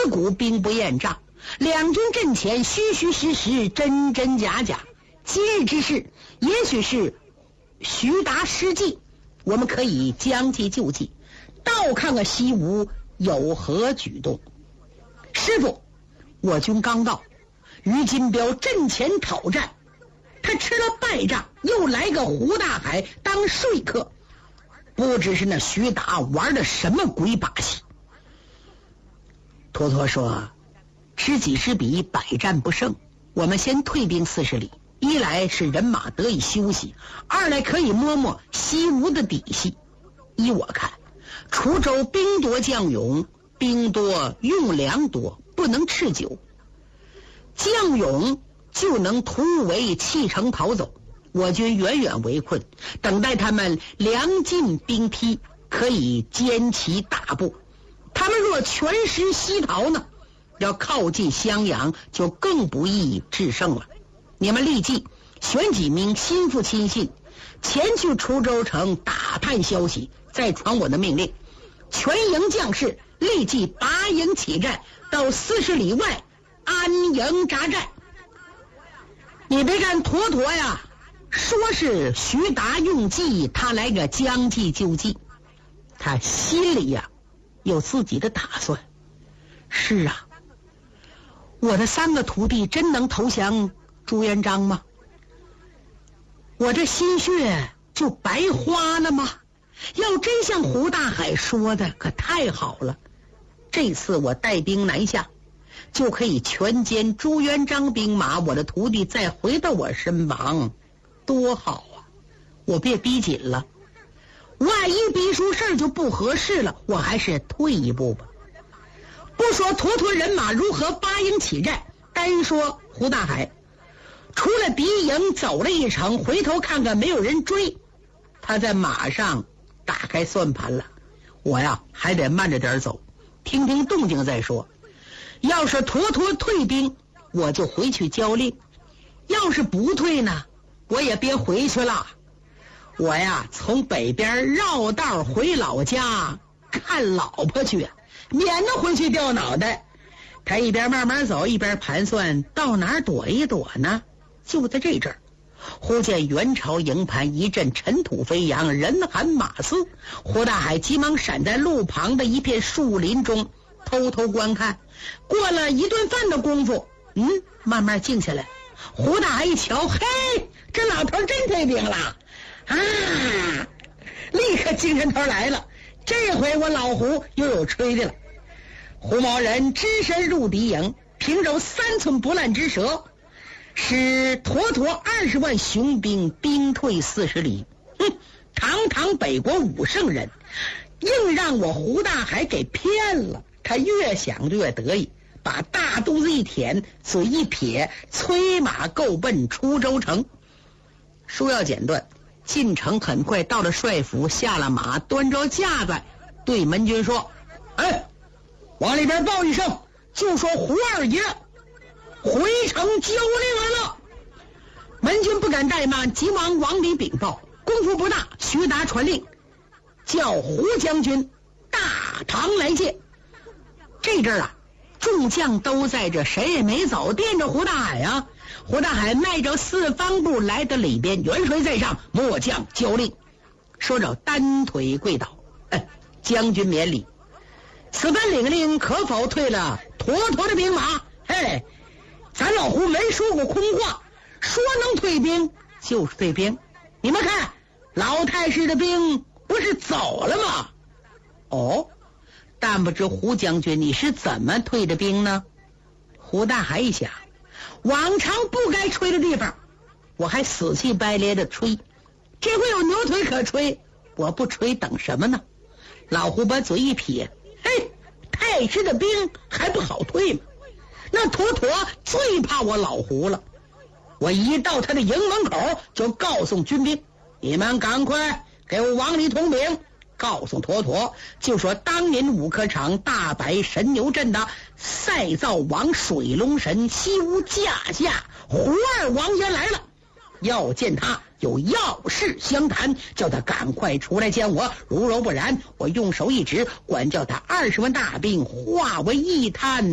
自古兵不厌诈，两军阵前虚虚实实，真真假假。今日之事也许是徐达失计，我们可以将计就计，倒看看西吴有何举动。师傅，我军刚到，于金彪阵前讨战，他吃了败仗，又来个胡大海当说客，不知是那徐达玩的什么鬼把戏。坨坨说，知己知彼，百战不胜，我们先退兵40里，一来是人马得以休息，二来可以摸摸西吴的底细。依我看，滁州兵多将勇，兵多用粮多，不能持久，将勇就能突围弃城逃走，我军远远围困，等待他们粮尽兵疲，可以歼其大部。他们若全师西逃呢，要靠近襄阳，就更不易制胜了。你们立即选几名心腹亲信，前去滁州城打探消息，再传我的命令，全营将士立即拔营起战，到40里外安营扎寨。你别看坨坨呀，说是徐达用计，他来个将计就计，他心里呀有自己的打算。是啊，我的3个徒弟真能投降朱元璋吗？我这心血就白花了吗？要真像胡大海说的，可太好了。这次我带兵南下，就可以全歼朱元璋兵马，我的徒弟再回到我身旁，多好啊！我别逼紧了，万一逼出事儿就不合适了，我还是退一步吧。不说坨坨人马如何拔营起战，单说胡大海，除了敌营走了一程，回头看看没有人追，他在马上打开算盘了。我呀还得慢着点走，听听动静再说。要是坨坨退兵，我就回去交令；要是不退呢，我也别回去了。我呀从北边绕道回老家看老婆去，免得回去掉脑袋。他一边慢慢走，一边盘算到哪儿躲一躲呢。就在这阵儿，忽见元朝营盘一阵尘土飞扬，人喊马嘶。胡大海急忙闪在路旁的一片树林中，偷偷观看。过了一顿饭的功夫，慢慢静下来。胡大海一瞧，嘿，这老头真退兵了啊！立刻精神头来了，这回我老胡又有吹的了。胡毛人只身入敌营，凭着3寸不烂之舌，使坨坨20万雄兵兵退40里。堂堂北国武圣人，硬让我胡大海给骗了。他越想就越得意，把大肚子一舔，嘴一撇，催马够奔滁州城。书要简短，进城很快到了帅府，下了马，端着架子，对门军说：“哎，往里边报一声，就说胡二爷回城交令来了。”门军不敢怠慢，急忙往里禀报。功夫不大，徐达传令，叫胡将军大堂来见。这阵儿啊，众将都在这，谁也没走，惦着胡大海啊。胡大海迈着4方步来到里边，元帅在上，末将交令。说着单腿跪倒：“将军免礼，此番领令可否退了坨坨的兵马？”嘿，咱老胡没说过空话，说能退兵就是退兵。你们看，老太师的兵不是走了吗？哦，但不知胡将军你是怎么退的兵呢？胡大海一想，往常不该吹的地方，我还死气白咧的吹，这回有牛腿可吹，我不吹等什么呢？老胡把嘴一撇：“嘿，太师的兵还不好退吗？那坨坨最怕我老胡了。我一到他的营门口，就告诉军兵，你们赶快给我往里通禀，告诉坨坨，就说当年武科场大摆神牛阵的赛灶王水龙神西屋驾下胡二王爷来了，要见他有要事相谈，叫他赶快出来见我，如若不然，我用手一指，管叫他20万大兵化为一滩